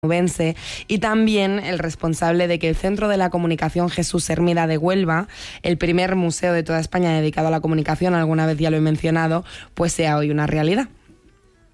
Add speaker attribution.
Speaker 1: Onubense, y también el responsable de que el Centro de la Comunicación Jesús Hermida de Huelva, el primer museo de toda España dedicado a la comunicación, alguna vez ya lo he mencionado, pues sea hoy una realidad.